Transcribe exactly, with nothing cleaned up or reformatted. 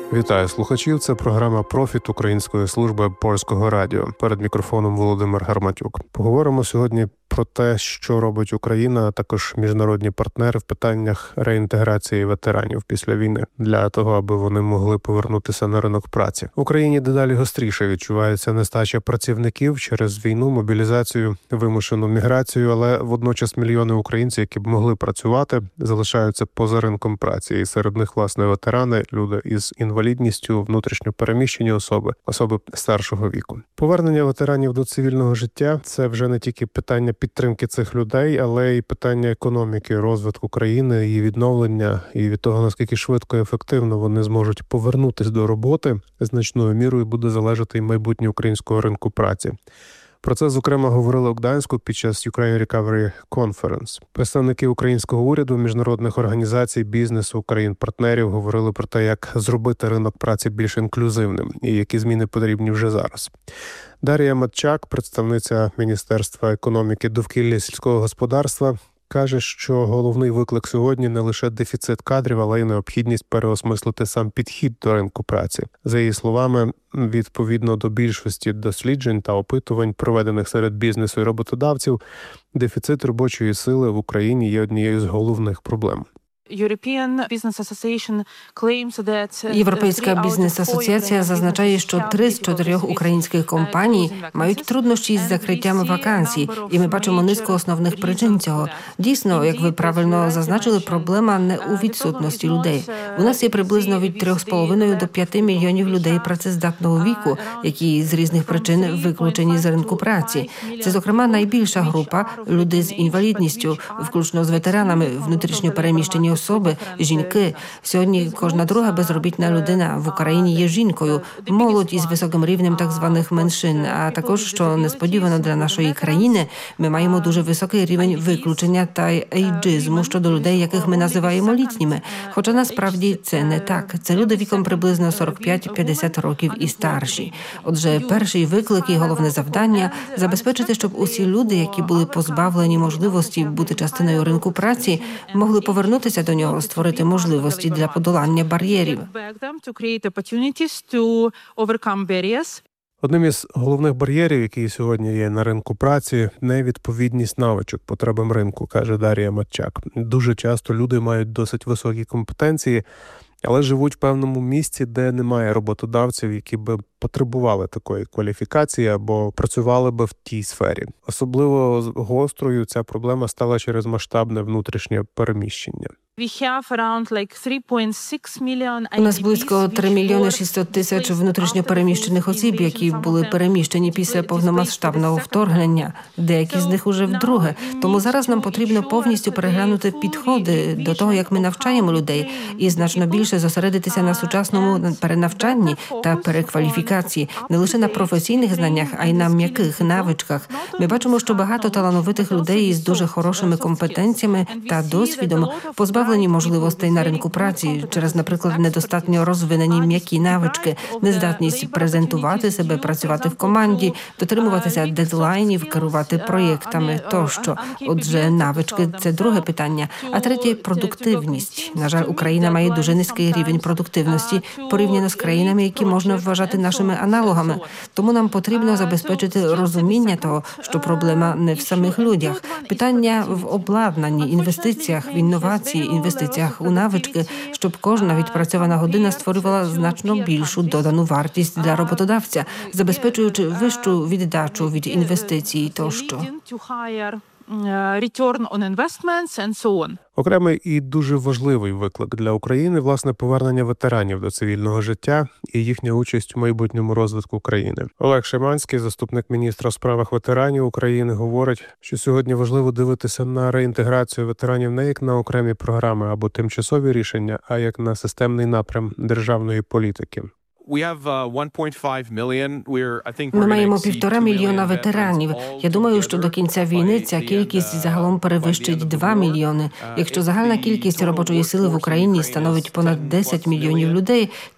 Вітаю слухачів. Це програма «Профіт» Української служби Польського радіо. Перед мікрофоном Володимир Гарматюк. Поговоримо сьогодні про те, що робить Україна, а також міжнародні партнери в питаннях реінтеграції ветеранів після війни, для того, аби вони могли повернутися на ринок праці. В Україні дедалі гостріше відчувається нестача працівників через війну, мобілізацію, вимушену міграцію, але водночас мільйони українців, які б могли працювати, залишаються поза ринком праці. І серед них, власне, ветерани, люди із інвалідністю, внутрішньо переміщені особи, особи старшого віку. Повернення ветеранів до цивільного життя – це вже не тільки питання підтримки цих людей, але й питання економіки, розвитку країни, її відновлення і від того, наскільки швидко і ефективно вони зможуть повернутися до роботи, значною мірою буде залежати і майбутнє українського ринку праці. Про це, зокрема, говорили у Гданську під час Ukraine Recovery Conference. Представники українського уряду, міжнародних організацій, бізнесу, країн-партнерів говорили про те, як зробити ринок праці більш інклюзивним і які зміни потрібні вже зараз. Дар'я Матчак, представниця Міністерства економіки, довкілля і сільського господарства, каже, що головний виклик сьогодні не лише дефіцит кадрів, але й необхідність переосмислити сам підхід до ринку праці. За її словами, відповідно до більшості досліджень та опитувань, проведених серед бізнесу і роботодавців, дефіцит робочої сили в Україні є однією з головних проблем. Європейська бізнес-асоціація зазначає, що три з чотирьох українських компаній мають труднощі із закриттям вакансій, і ми бачимо низку основних причин цього. Дійсно, як ви правильно зазначили, проблема не у відсутності людей. У нас є приблизно від трьох з половиною до п'яти мільйонів людей працездатного віку, які з різних причин виключені з ринку праці. Це, зокрема, найбільша група – люди з інвалідністю, включно з ветеранами, внутрішньо переміщені особи, жінки. Сьогодні кожна друга безробітна людина в Україні є жінкою, молодь із високим рівнем так званих меншин, а також, що несподівано для нашої країни, ми маємо дуже високий рівень виключення та ейджизму щодо людей, яких ми називаємо літніми. Хоча насправді це не так. Це люди віком приблизно сорок п'ять - п'ятдесят років і старші. Отже, перший виклик і головне завдання – забезпечити, щоб усі люди, які були позбавлені можливості бути частиною ринку праці, могли повернутися до нього, створити можливості для подолання бар'єрів. Одним із головних бар'єрів, які сьогодні є на ринку праці, невідповідність навичок потребам ринку, каже Дар'я Матчак. Дуже часто люди мають досить високі компетенції, але живуть в певному місці, де немає роботодавців, які би потребували такої кваліфікації або працювали би в тій сфері. Особливо гострою ця проблема стала через масштабне внутрішнє переміщення. У нас близько три мільйони шістсот тисяч внутрішньо переміщених осіб, які були переміщені після повномасштабного вторгнення. Деякі з них уже вдруге. Тому зараз нам потрібно повністю переглянути підходи до того, як ми навчаємо людей, і значно більше зосередитися на сучасному перенавчанні та перекваліфікації, не лише на професійних знаннях, а й на м'яких навичках. Ми бачимо, що багато талановитих людей із дуже хорошими компетенціями та досвідом позбавлені можливостей на ринку праці через, наприклад, недостатньо розвинені м'які навички, нездатність презентувати себе, працювати в команді, дотримуватися дедлайнів, керувати проєктами тощо. Отже, навички – це друге питання. А третє – продуктивність. На жаль, Україна має дуже низький рівень продуктивності порівняно з країнами, які можна вважати нашими аналогами. Тому нам потрібно забезпечити розуміння того, що проблема не в самих людях. Питання в обладнанні, інвестиціях, в інновації, інвестиціях у навички, щоб кожна відпрацьована година створювала значно більшу додану вартість для роботодавця, забезпечуючи вищу віддачу від інвестицій тощо. Окремий і дуже важливий виклик для України – власне повернення ветеранів до цивільного життя і їхня участь у майбутньому розвитку країни. Олег Шиманський, заступник міністра у справах ветеранів України, говорить, що сьогодні важливо дивитися на реінтеграцію ветеранів не як на окремі програми або тимчасові рішення, а як на системний напрям державної політики. Ми маємо півтора мільйона ветеранів. Я думаю, що до кінця війни ця кількість загалом перевищить два мільйони. Якщо загальна кількість робочої сили в Україні становить понад десять мільйонів людей,